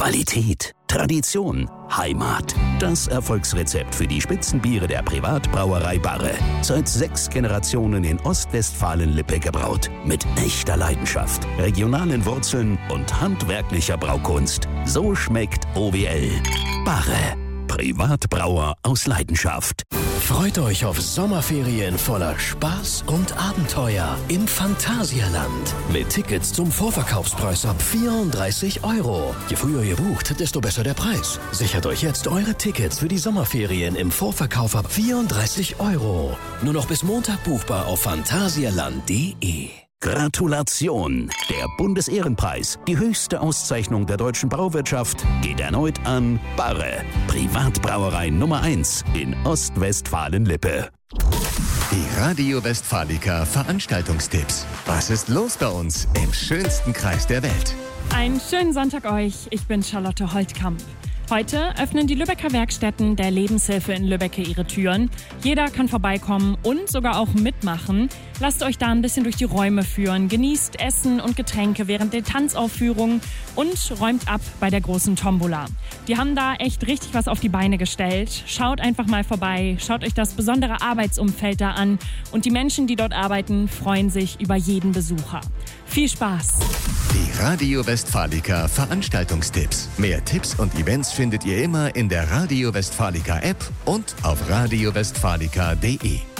Qualität, Tradition, Heimat. Das Erfolgsrezept für die Spitzenbiere der Privatbrauerei Barre. Seit 6 Generationen in Ostwestfalen-Lippe gebraut. Mit echter Leidenschaft, regionalen Wurzeln und handwerklicher Braukunst. So schmeckt OWL. Barre. Privatbrauer aus Leidenschaft. Freut euch auf Sommerferien voller Spaß und Abenteuer im Phantasialand. Mit Tickets zum Vorverkaufspreis ab 34 €. Je früher ihr bucht, desto besser der Preis. Sichert euch jetzt eure Tickets für die Sommerferien im Vorverkauf ab 34 €. Nur noch bis Montag buchbar auf phantasialand.de. Gratulation! Der Bundesehrenpreis, die höchste Auszeichnung der deutschen Brauwirtschaft, geht erneut an Barre, Privatbrauerei Nummer 1 in Ostwestfalen-Lippe. Die Radio Westfalica Veranstaltungstipps. Was ist los bei uns im schönsten Kreis der Welt? Einen schönen Sonntag euch, ich bin Charlotte Holtkamp. Heute öffnen die Lübecker Werkstätten der Lebenshilfe in Lübbecke ihre Türen. Jeder kann vorbeikommen und sogar auch mitmachen. Lasst euch da ein bisschen durch die Räume führen, genießt Essen und Getränke während der Tanzaufführungen und räumt ab bei der großen Tombola. Die haben da echt richtig was auf die Beine gestellt. Schaut einfach mal vorbei, schaut euch das besondere Arbeitsumfeld da an und die Menschen, die dort arbeiten, freuen sich über jeden Besucher. Viel Spaß! Die Radio Westfalica Veranstaltungstipps. Mehr Tipps und Events findet ihr immer in der Radio Westfalica App und auf radiowestfalica.de.